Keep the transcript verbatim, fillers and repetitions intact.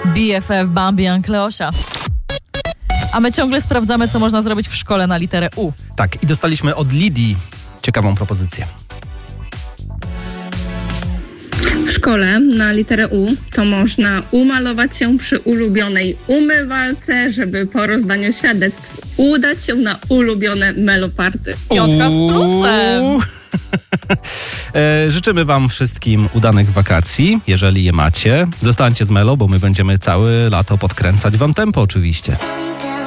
B F F, Bambi, Kleosia. A my ciągle sprawdzamy, co można zrobić w szkole na literę U. Tak, i dostaliśmy od Lidii ciekawą propozycję. W szkole na literę U to można umalować się przy ulubionej umywalce, żeby po rozdaniu świadectw udać się na ulubione meloparty. Piątka z plusem. e, życzymy wam wszystkim udanych wakacji, jeżeli je macie. Zostańcie z Melo, bo my będziemy całe lato podkręcać wam tempo oczywiście.